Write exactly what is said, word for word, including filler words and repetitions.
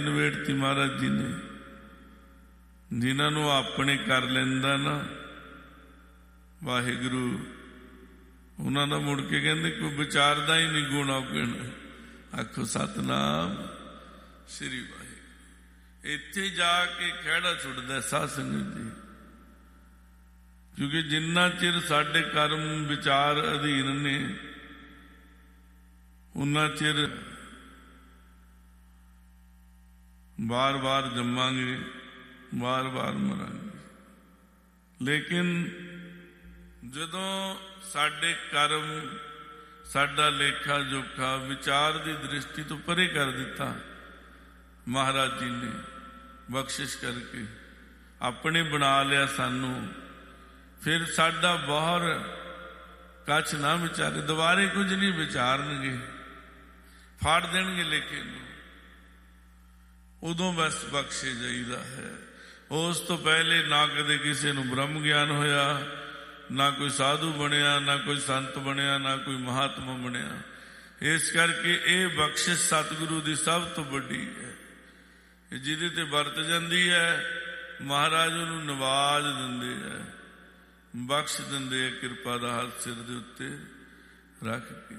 ਨਵੇੜਤੀ ਮਹਾਰਾਜ ਜੀ ਨੇ। ਜਿਨ੍ਹਾਂ ਨੂੰ ਆਪਣੇ ਕਰ ਲੈਂਦਾ ਨਾ ਵਾਹਿਗੁਰੂ, ਉਹਨਾਂ ਦਾ ਮੁੜ ਕੇ ਕਹਿੰਦੇ ਕੋਈ ਵਿਚਾਰਦਾ ਹੀ ਨਹੀਂ ਗੁਣ ਔਗਣ। ਆਖੋ ਸਤਨਾਮ ਸ੍ਰੀ ਵਾਹਿਗੁਰੂ। ਇੱਥੇ ਜਾ ਕੇ ਖਹਿੜਾ ਛੁੱਟਦਾ ਸਾਧ ਸੰਗਤ ਜੀ, ਕਿਉਂਕਿ ਜਿੰਨਾ ਚਿਰ ਸਾਡੇ ਕਰਮ ਵਿਚਾਰ ਅਧੀਨ ਨੇ ਉਨਾ ਚਿਰ ਬਾਰ ਬਾਰ ਜੰਮਾਂਗੇ, ਬਾਰ ਬਾਰ ਮਰਾਂਗੇ। ਲੇਕਿਨ ਜਦੋਂ ਸਾਡੇ ਕਰਮ, ਸਾਡਾ ਲੇਖਾ ਜੋਖਾ ਵਿਚਾਰ ਦੀ ਦ੍ਰਿਸ਼ਟੀ ਤੋਂ ਪਰੇ ਕਰ ਦਿੱਤਾ ਮਹਾਰਾਜ ਜੀ ਨੇ, ਬਖਸ਼ਿਸ਼ ਕਰਕੇ ਆਪਣੇ ਬਣਾ ਲਿਆ ਸਾਨੂੰ, ਫਿਰ ਸਾਡਾ ਬਾਹਰ ਕੱਛ ਨਾ ਵਿਚਾਰੇ, ਦੁਬਾਰੇ ਕੁਝ ਨਹੀਂ ਵਿਚਾਰਨਗੇ, ਫਾੜ ਦੇਣਗੇ ਲੇਖੇ ਨੂੰ। ਉਦੋਂ ਬਸ ਬਖਸ਼ੇ ਜਾਈਦਾ ਹੈ। ਉਸ ਤੋਂ ਪਹਿਲੇ ਨਾ ਕਦੇ ਕਿਸੇ ਨੂੰ ਬ੍ਰਹਮ ਗਿਆਨ ਹੋਇਆ, ਨਾ ਕੋਈ ਸਾਧੂ ਬਣਿਆ, ਨਾ ਕੋਈ ਸੰਤ ਬਣਿਆ, ਨਾ ਕੋਈ ਮਹਾਤਮਾ ਬਣਿਆ। ਇਸ ਕਰਕੇ ਇਹ ਬਖਸ਼ਿਸ਼ ਸਤਿਗੁਰੂ ਦੀ ਸਭ ਤੋਂ ਵੱਡੀ ਹੈ, ਜਿਹਦੇ ਤੇ ਵਰਤ ਜਾਂਦੀ ਹੈ। ਮਹਾਰਾਜ ਉਹਨੂੰ ਨਵਾਜ ਦਿੰਦੇ ਹੈ, ਬਖਸ਼ ਦਿੰਦੇ ਹੈ, ਕਿਰਪਾ ਦਾ ਹੱਥ ਸਿਰ ਦੇ ਉੱਤੇ ਰੱਖ ਕੇ।